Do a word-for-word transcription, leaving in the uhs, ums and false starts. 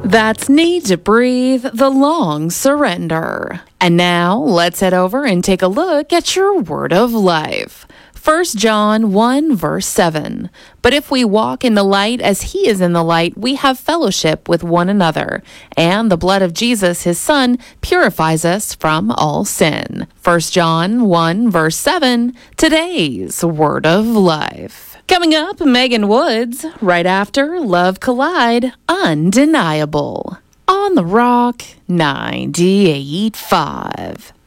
That's Need to Breathe, the Long Surrender. And now, let's head over and take a look at your word of life. First John one, verse seven. But if we walk in the light as he is in the light, we have fellowship with one another, and the blood of Jesus, his son, purifies us from all sin. First John one, verse seven, today's word of life. Coming up, Megan Woods, right after Love Collide, Undeniable, on the Rock ninety-eight point five.